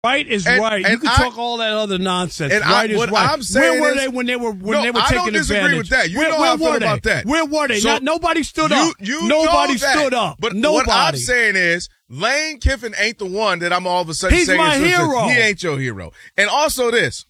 Right is right. You can talk all that other nonsense. Right is right. I'm saying where were they when they were taking advantage? I don't disagree with that. You know how I feel about that. Where were they? So nobody stood up. Nobody stood up. But nobody. What I'm saying is Lane Kiffin ain't the one that I'm all of a sudden saying. He's my hero. He ain't your hero. And also this,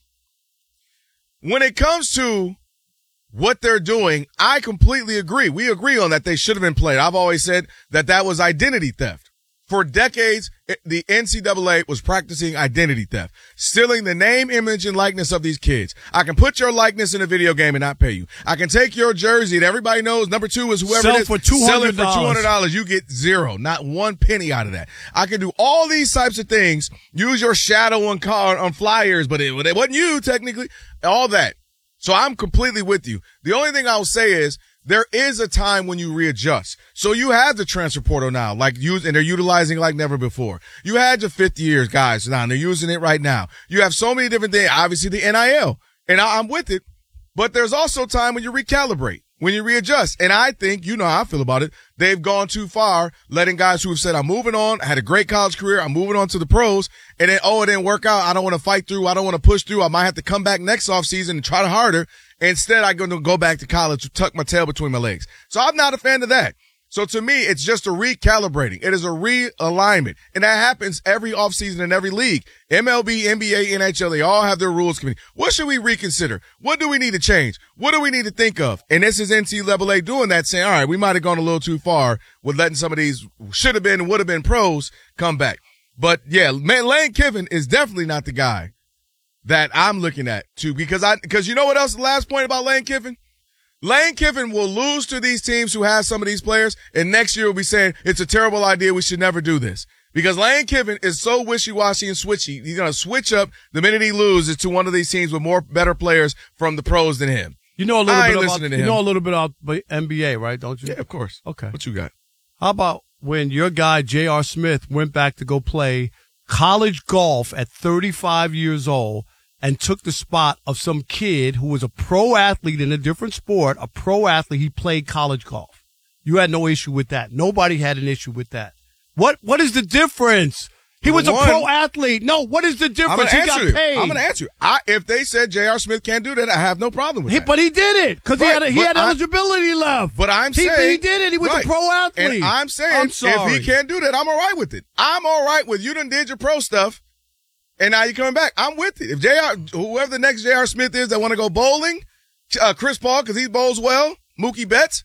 when it comes to what they're doing, I completely agree. We agree on that. They should have been played. I've always said that was identity theft. For decades, the NCAA was practicing identity theft, stealing the name, image, and likeness of these kids. I can put your likeness in a video game and not pay you. I can take your jersey that everybody knows number 2 is whoever it is. For $200. Sell it for $200. You get zero, not 1 penny out of that. I can do all these types of things. Use your shadow on flyers, but it wasn't you technically. All that. So I'm completely with you. The only thing I will say is, there is a time when you readjust. So you have the transfer portal now, and they're utilizing like never before. You had your 5th years guys now, and they're using it right now. You have so many different things. Obviously the NIL, and I'm with it, but there's also time when you recalibrate, when you readjust. And I think, you know how I feel about it. They've gone too far, letting guys who have said, I'm moving on. I had a great college career. I'm moving on to the pros. And then, it didn't work out. I don't want to fight through. I don't want to push through. I might have to come back next offseason and try harder. Instead, I'm going to go back to college to tuck my tail between my legs. So I'm not a fan of that. So to me, it's just a recalibrating. It is a realignment. And that happens every offseason in every league. MLB, NBA, NHL, they all have their rules committee. What should we reconsider? What do we need to change? What do we need to think of? And this is NCAA doing that, saying, all right, we might have gone a little too far with letting some of these should have been and would have been pros come back. But yeah, man, Lane Kiffin is definitely not the guy that I'm looking at too, because you know what else? The last point about Lane Kiffin? Lane Kiffin will lose to these teams who have some of these players, and next year will be saying it's a terrible idea. We should never do this, because Lane Kiffin is so wishy-washy and switchy. He's going to switch up the minute he loses to one of these teams with more better players from the pros than him. You know a little bit about NBA, right? Don't you? Yeah, of course. Okay. What you got? How about when your guy J.R. Smith went back to go play college golf at 35 years old and took the spot of some kid who was a pro athlete in a different sport, a pro athlete. He played college golf. You had no issue with that. Nobody had an issue with that. What is the difference? He was a pro athlete. No, what is the difference? He got paid. I'm going to answer you. If they said J.R. Smith can't do that, I have no problem with that. But he did it because he had eligibility left. But I'm saying he did it. He was a pro athlete. And I'm saying if he can't do that, I'm all right with it. I'm all right with you done did your pro stuff, and now you're coming back. I'm with it. If whoever the next J.R. Smith is that want to go bowling, Chris Paul because he bowls well, Mookie Betts,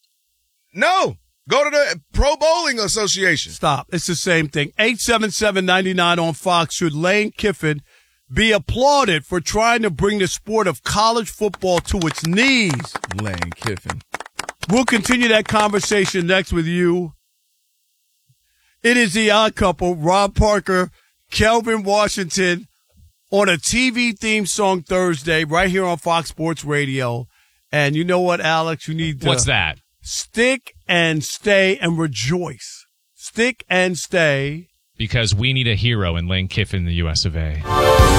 no. Go to the Pro Bowling Association. Stop. It's the same thing. 877-99 on Fox. Should Lane Kiffin be applauded for trying to bring the sport of college football to its knees? Lane Kiffin. We'll continue that conversation next with you. It is the Odd Couple, Rob Parker, Kelvin Washington, on a TV theme song Thursday right here on Fox Sports Radio. And you know what, Alex? You need to... What's that? Stick and stay and rejoice. Stick and stay. Because we need a hero in Lane Kiffin, the US of A.